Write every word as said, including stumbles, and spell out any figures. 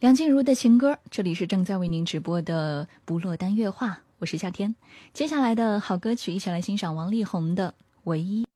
梁静茹的情歌，这里是正在为您直播的不落单乐话，我是夏天。接下来的好歌曲，一起来欣赏王力宏的《唯一》。